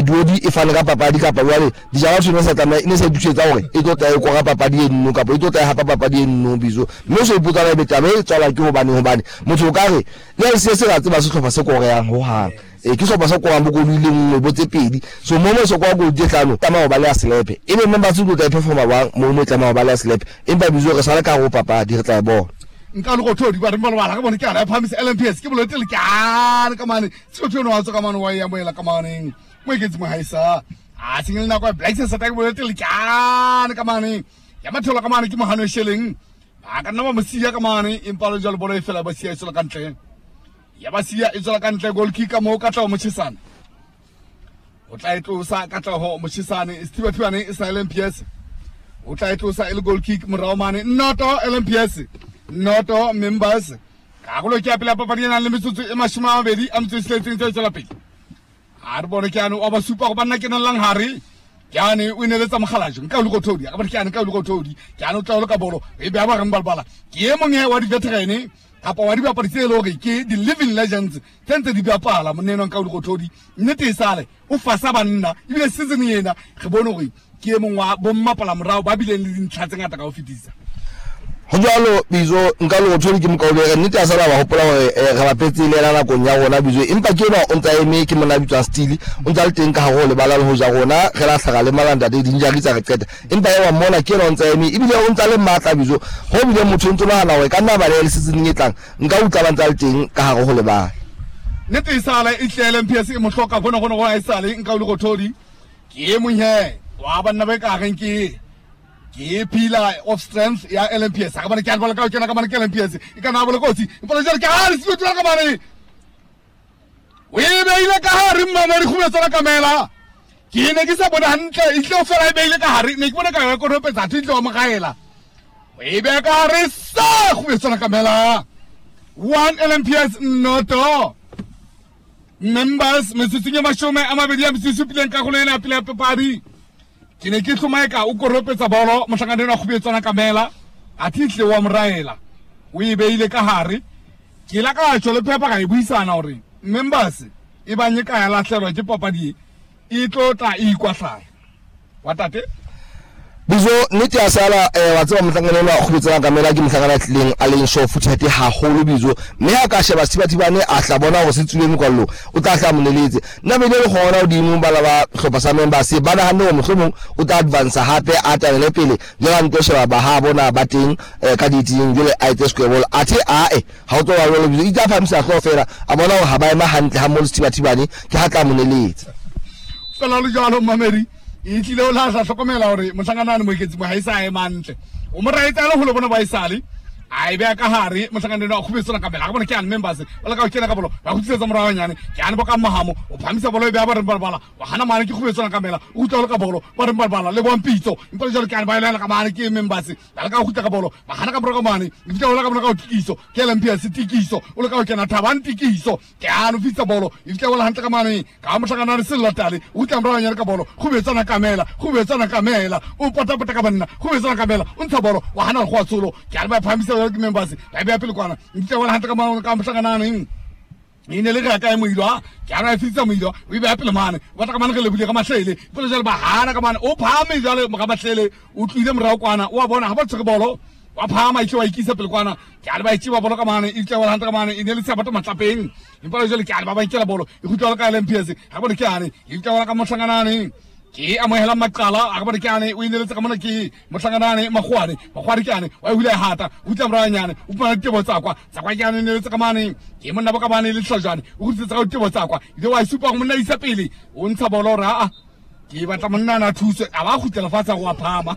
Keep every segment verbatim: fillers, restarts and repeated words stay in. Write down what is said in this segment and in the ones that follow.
duodi e fane ka papadi ka pa jwale di ja batho ne sa tama ne se dutsetsa hore e tlo tae kwa ka papadi e nno ka po e tlo tae ha papadi e nno bizo mme so iputsa le beta be tswala ke hobane hobane motho o ka re le se se ratse ba se tlhopa se koreang ho hang e ke so ba se kwa bo go ile nngwe bo tse pedi so mo mo so kwa go di tlano tama ho ba le slepe e be member se go tla performa ba mo mo tama ho ba le slepe empa bizo re sala ka go papadi re tla e bona nka le go thodi ba re ba bala ka bone ke ala phamisa L M P S ke bolo tele ka ka mane se tshweno wa tso ka mane wa ya moela ka mane mo ke tsimo haisa a singel na kwa black se sa ta ke bolo tele ka ka mane ya mathola ka mane ke mohano sheleng ba ka nna ba mosia ka mane impalo jalo bolo e fela ba sia isola ka ntle ya ba sia isola ka ntle goal kicker mo ka tla mo chisana o tla etlosa ka tla ho mo chisane Steve Twane e sa L M P S o tla etlosa el goal kick mo raw mane noto L M P S noto members ka go lo ke apela papadi na le metsotso e mashima a bedi a mtse sletseng tse tsela pele a re bone ke ano o ba supa go banna ke nang lang hari ke ane o ineletsa mogalajo nka lo go thodi ka ba ke ane ka lo go thodi ke ane o tla lo ka bolo e be ba reng balbala ke e mongwe wa di veteran kapa wa di bapadi tse lo ge ke di living legends tente di bapala moneno nka lo go thodi nnete e sale o fasa banna ibile season yena re bone gore ke e mongwe wa bo mmapala morao ba bile le dintlha tse ngata ka o fetisa ho jalo bizo nka lo tshwere ke mkaolere nnete a sala ba hopola hore re bapetse le la nakong ya rona bizo empa ke ba o ntsa eme ke mona bitsa stili o ntsa le teng ka ho le bala le ho ja rona re la hlaga le malanda de dinjari tsa re qeta empa ya wa mona ke o ntsa eme ibile o ntsa le matla bizo ho bile motho ntse lo hana hore ka nna ba le season e tlang nka utla ba ntsa le teng ka ha ho le ba nnete e sala e tle L M P S e mo hloka bona bona go a e sale nka o le go thodi ke monye wa banna ba ka reng ke ke pillar of strength ya L M P S ka bana ke a bola ka tsena ka bana ke L M P S e ka na bola kotsi mpona jare ke ha se tswa ka bana we be ile ka ha re mama re khumela tsana kamela ke ne ke sa bona hantle e tlo fela e be ile ka ha re ne ke bona ka go ropetsa titlo wa magaela we be ka re sa khumela tsana kamela one L M P S noto members metsotso ma shome a mabedi ya metsotso pileng ka go lena pele papadi ke ne ke tlhomaeka o koropetsa bolo mohlakane na khubetsana kamela a thitle wa moraela o e beile ka hare ke la ka tshole pepa ka e buisana hore members e ba nye ka ya latlhelwa ke papadi e tlotla e ikwahlala wa tate bizo nnete a sala wa tseba mohlakane na khubetsana kamela ke mohlakana tlileng a leng show futhate ha holo bizo mme a ka sheba sibathibane a hla bona go se tswile mokwallo o tla hla moneletse nna be le gona o dimo bala ba hlopha sa members ba na hane o mohlomong o tla advance hape a tla le pele le ga ntse sheba ba ha bona ba teng ka diting jole a itse square ball a the a e ha o tloa lo bizo ita famisa go fela a bona ho ha ba ema hantle ha mo sibathibane ke ha tla moneletse fela le jalo mameri e tlile o la sa hlokomela hore mohlangana mo iketse mo ha isa e mantle o mo raitsa le ho le bona ba isale a e be ka hare mohlangana no khubetsana ka bela ka bona ke an members ba ka kena ka bolo ba go tsetsa morawa nyane ke an bo ka mahamo o phamisa bolo e be ba re balbala wa hana mane ke khubetsana ka bela o tla ka bolo ba re balbala le bompitso impa jalo ke an ba ile ka mane ke members ba ka go tla ka bolo ba hana ka bro ka mane di tla ka bona ka tikiso ke L M P S tikiso o le ka kena thaban tikiso ke an fitsa bolo e tla wala hantle ka mane ka mohlangana re sellatale o tla morawa nyane ka bolo khubetsana kamela khubetsana kamela o pota pota ka banna khubetsana kamela o ntsha bolo wa hana go tsolo ke an ba phamisa ke members ba be pele kwana ntse wala hantle ka mane ka mohlangana neng ine le ga ka mo idwa ke ana fitsa mo idwa o be pele mane ba ta ka mane ke le bule ka mahlele pele jalo ba hana ka mane o phame jalo ka mahlele o tlile morao kwana o a bona ha ba tseke bolo wa phama itse wa ikisa pele kwana ke a le ba itse ba bolo ka mane itse wala hantle ka mane ine le tsaba to matlapeng impa jalo ke a le ba ba ikela bolo e khutwa ka L M P S ha bona ke ane itse wala ka mohlangana neng ke a mo hela maqala a ka bona ke ane o ineletse ka mona ke mohlangana magwari magwari ke ane wa hula hata o tla moranyane o bona tebo tsa kwa tsa kwa ke ane ineletse ka mane ke monna ba ka mane le hlajane o tsetsa ka tebo tsa kwa ile wa supa go monna isa pele o ntsha bolo ra a ke batla monna na thuso a ba khutela fatsa go aphama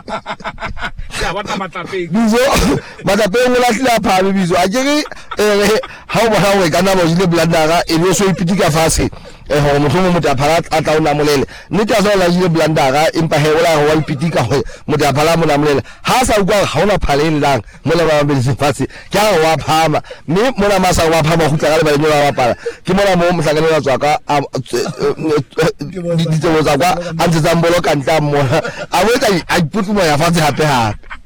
ya batla matlape bizo matlape o la hlila phame bizo a jere eh ha o bona o ka na bo ile blandara e le so ipitika fase e ho mohlomong motho a phala a tla ona molele nnete a la ile blandara empa he ola ho wa ipitika ho motho a phala mona molele ha sa utlwa ha ona phaleng lang mola ba be se fase ke a wa phama mme mona masa wa phama go tla ga le ba le ba pala ke mona mo mohlakane wa tswa ka di tlo tsa kwa a ntse tsa mbolo ka ntla mona a wetsa a iputse mo ya fatse hape hape